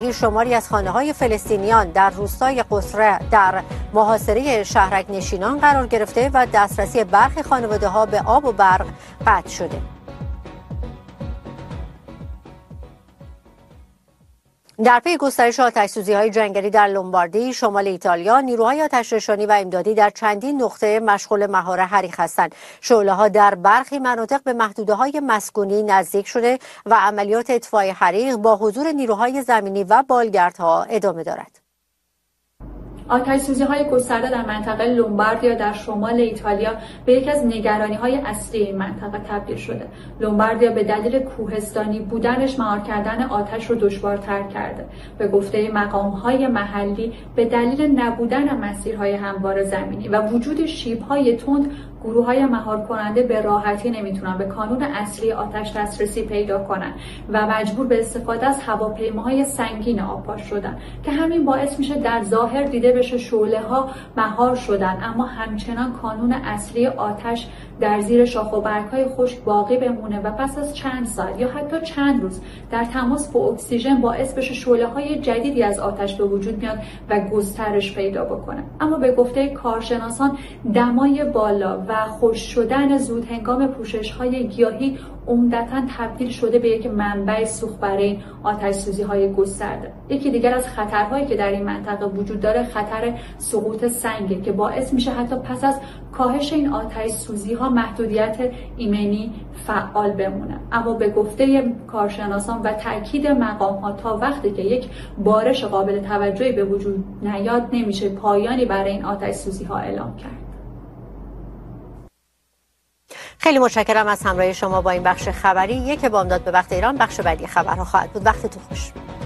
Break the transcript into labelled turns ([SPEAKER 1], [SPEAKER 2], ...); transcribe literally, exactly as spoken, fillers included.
[SPEAKER 1] شماری از خانه‌های فلسطینیان در روستای قصره در محاصره شهرک نشینان قرار گرفته و دسترسی برخی خانواده‌ها به آب و برق قطع شده. در پی گسترش آتش‌سوزی‌های جنگلی در لومباردی شمال ایتالیا، نیروهای آتش‌نشانی و امدادی در چندین نقطه مشغول مهار حریق هستند. شعله‌ها در برخی مناطق به محدوده‌های مسکونی نزدیک شده و عملیات اطفاء حریق با حضور نیروهای زمینی و بالگردها ادامه دارد.
[SPEAKER 2] آتش‌سوزی‌های گسترده در منطقه لومباردیا در شمال ایتالیا به یکی از نگرانی‌های اصلی این منطقه تبدیل شده. لومباردیا به دلیل کوهستانی بودنش مهار کردن آتش رو دشوارتر کرده. به گفته مقام‌های محلی به دلیل نبودن مسیرهای هموار زمینی و وجود شیب‌های تند، گروه‌های مهار کننده به راحتی نمیتونن به کانون اصلی آتش دسترسی پیدا کنن و مجبور به استفاده از هواپیماهای سنگین آبپاش شدن که همین باعث میشه در ظاهر دیده بشه شعله‌ها مهار شدن، اما همچنان کانون اصلی آتش در زیر شاخ و برگ‌های خشک باقی بمونه و پس از چند ساعت یا حتی چند روز در تماس با اکسیژن باعث بشه شعله‌های جدیدی از آتش به وجود میاد و گسترش پیدا بکنه. اما به گفته کارشناسان دمای بالا و خشک شدن زود هنگام پوشش‌های گیاهی عمدتاً تبدیل شده به یک منبع سوخت برای این آتش‌سوزی‌های گسترده. یکی دیگر از خطرهایی که در این منطقه وجود داره خطر سقوط سنگه که باعث میشه حتی پس از کاهش این آتش‌سوزی‌ها محدودیت ایمنی فعال بمونه. اما به گفته کارشناسان و تاکید مقام‌ها تا وقتی که یک بارش قابل توجهی به وجود نیاد نمیشه پایانی برای این آتش‌سوزی‌ها اعلام کرد.
[SPEAKER 1] خیلی متشکرم از همراهی شما با این بخش خبری. یک بامداد به وقت ایران بخش بعدی خبرها خواهد بود. وقتتون خوش.